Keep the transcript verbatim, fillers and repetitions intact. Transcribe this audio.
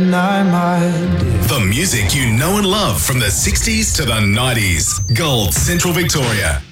The music you know and love from the sixties to the nineties. Gold Central Victoria.